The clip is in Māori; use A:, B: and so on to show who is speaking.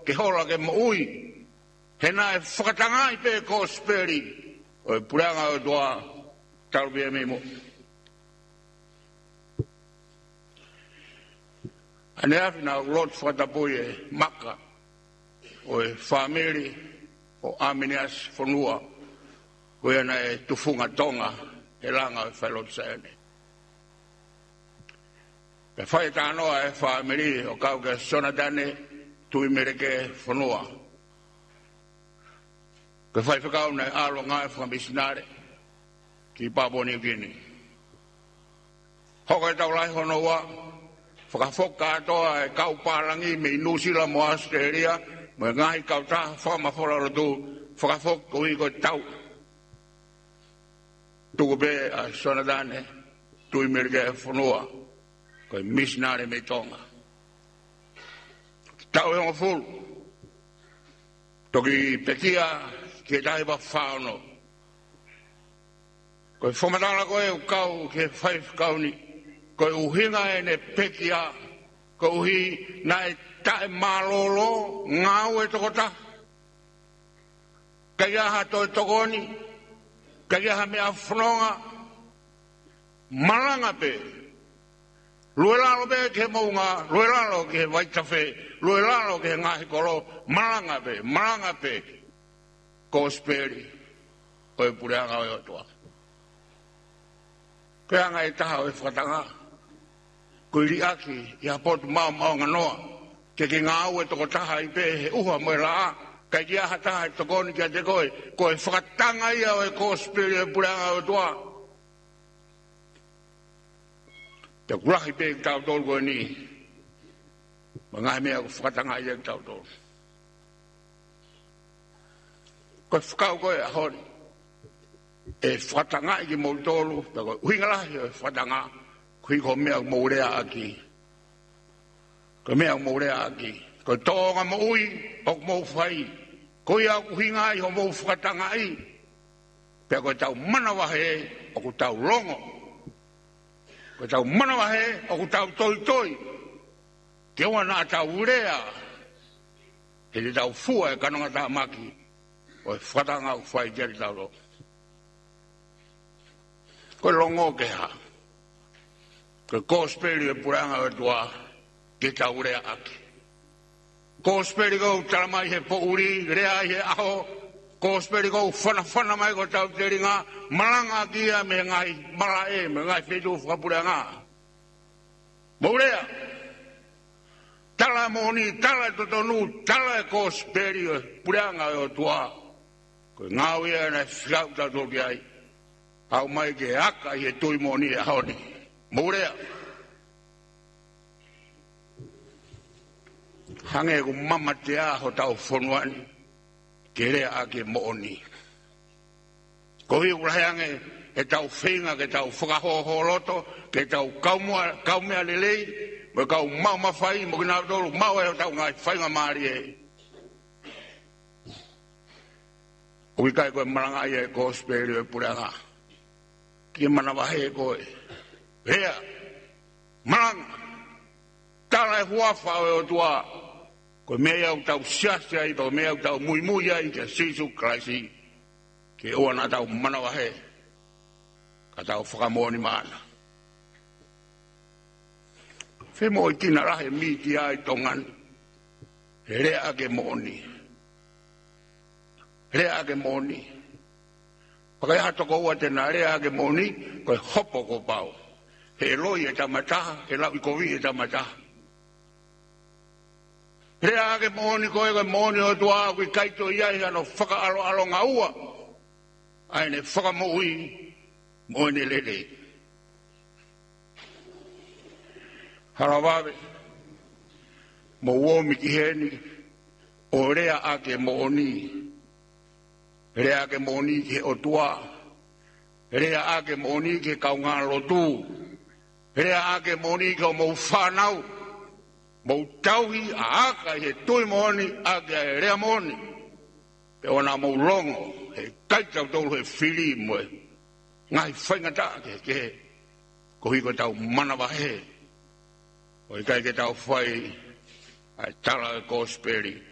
A: ke hola ke maui. Hena e whakatangai pe Kosperi. O puranga o toa talbea me mo. Ane awhina o lot whakatapoi e maka. O e whamiri o Aminias whanua. O e ana e tufunga tonga e langa o whailot saene. Pe whai tānoa e whamiri o kau ke sonatane tui mereke whanua. Ke whai whakau nei alo ngai whakamisinare ki Papua New Guinea. Hoka e tau lai honoa, whakafoka atoa e kau pārangi me Nusila mo Australia, mo e ngahi kau taha whamawhora rotu, whakafoka ui ko tau. Tuku be a sonatane tui mereke whanua. Ko missionary me tonga. Tau e o fulu. Toki pekia ke taiba whaono. Ko whamatala koe o kau ke whaif kauni. Ko uhinga e ne pekia. Ko uhi na e tae malolo ngau e tokota. Kaya ha toi tokoni. Kaya ha mea whanonga. Malanga pe. Luelalo be ke maunga, luelalo ke waitafe, luelalo ke ngahi kolo, malanga pe, Kosperi, o e pureanga o toa. Kea ngai taha o e whakatanga, ko iri aki, i hapotu mau nganoa, ke ngā au e toko taha i pe he uha mo e laa, kai ki aha taha e tokoni kia te koe, ko e whakatanga ia o e Kosperi o e pureanga o toa. Te kurahi pe tau tolu koe ni. Mangai mea ko whakatanga ia tau tolu. Koe whakau koe a hori. E whakatanga i ki mou tolu. Te koe uingalahi o e whakatanga. Kui ko mea mourea aki. Koe mea mourea aki. Koe tōnga mo ui o mou whai. Koe au kuhinga i ho mou whakatanga i. Pea koe tau manawahe o ku tau longo. Ko tau manawahe o ku tau toi. Ke oa nā tau urea. He te tau fua e kanonga tā maki. O e whatanga u whai keri tau ro. Ko longo ke ha. Ko Kosperi e puranga o tua ke tau urea aki. Kosperi ko talamai he po uri, rea he aho. Kosperi ko whana mai ko tau te ringa. Malanga kia me ngai mala e me ngai whetu whakapuranga. Maurea. Tala moni, tala totonu, tala e Kosperi o puranga o tua. Ko ngau ia na whiau tau ki ai. Au mai ke aka i e tui moni e haoni. Maurea. Hange ku mama te aho tau whonuani. Ke rea ake mooni. Ko hi uraheange e tau whinga, ke tau whakahoho loto, ke tau kaumea lelei, me kau mau mawhai, mo kina tolu, mau e tau ngai whainga maari e. Ui kai koe maranga i e Kosperi e puranga. Ki mana wahe e koe. Hea, maranga, tala e huafa o tua, ko mea au tau siasia i, ko mea au tau mui ai, ke sisu kraisi. Ke oa nā tau manawahe, ka tau whakamoni maana. Whe mo i tina rahe miti ai tongan, he rea ke moni. Rea ke moni. Pakai hatoko ua tena rea ke moni, koe hopo ko pau. He loi e tamataha, he lau i kovi e tamataha. Rea ke moni koe moni o tua, kui kaito iai ano whaka alo ngā ua. Aine whakamoi mo ne lele. Harawawe, mo womi ki heni, o rea ake moni. Rea ake moni ke o tua. Rea ake moni ke kaunga lotu. Rea ake moni ke o mo whanau. Mo tauhi a aka he tui moni ake a rea moni. Pe ona mo longo. He kaitau tolu he whiri moe. Ngai whaingata ke he. Ko hiko tau manawahe. O i kai ke tau whai. Ai tala e Kosperi.